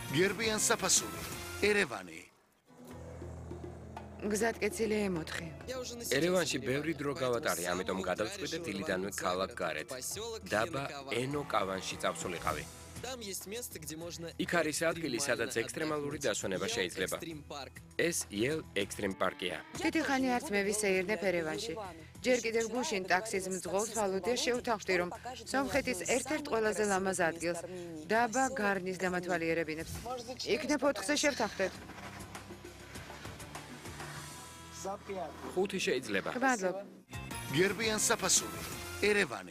გერბიან საფასური, ერევანი. გზატკეცილი ემოთხი. ერევანში ბევრი დრო გავატარე, ამიტომ გადავწყვიტე დილიდანვე ქალაქ გარეთ. დაბა ენო კავანში წავსულიყავი. იქ არის ადგილი, სადაც ექსტრემალური დასვენება შეიძლება. ეს იელ ექსტრიმ პარკია. დიდი ხანი არც მე ვისეირნებ ერევანში. ჯერ კიდევ გუშინ ტაქსის მძღოლს ვალოდია შევთანხმდი, რომ სომხეთის ერთ-ერთ ყველაზე ლამაზ ადგილს დაბა გარნის დამათვალიერებინებს. იქნებ 4-ზე შევთანხმდეთ. 5 შეიძლება. მადლობ. გერბიან საფასური, ერევანი.